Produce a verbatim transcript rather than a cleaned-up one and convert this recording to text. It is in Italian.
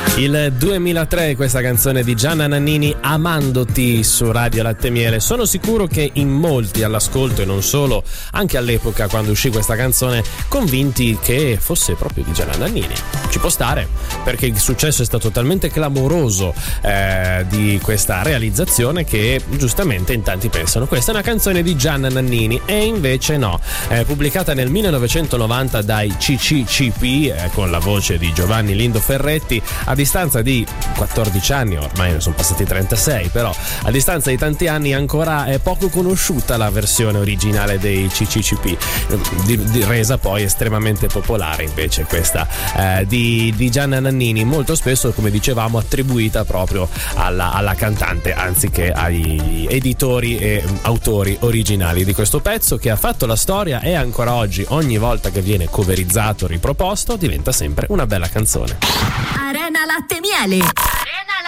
Il duemilatré, questa canzone di Gianna Nannini, Amandoti, su Radio Latte Miele. Sono sicuro che in molti all'ascolto, e non solo, anche all'epoca quando uscì questa canzone, convinti che fosse proprio di Gianna Nannini. Ci può stare, perché il successo è stato talmente clamoroso eh, di questa realizzazione che giustamente in tanti pensano questa è una canzone di Gianna Nannini, e invece no. È pubblicata nel millenovecentonovanta dai C C C P eh, con la voce di Giovanni Lindo Ferretti. A distanza di quattordici anni, ormai ne sono passati trentasei, però a distanza di tanti anni ancora è poco conosciuta la versione originale dei C C C P, di, di, resa poi estremamente popolare invece questa eh, di, di Gianna Nannini, molto spesso, come dicevamo, attribuita proprio alla, alla cantante anziché agli editori e autori originali di questo pezzo, che ha fatto la storia e ancora oggi, ogni volta che viene coverizzato, riproposto, diventa sempre una bella canzone. Arena Latte Miele.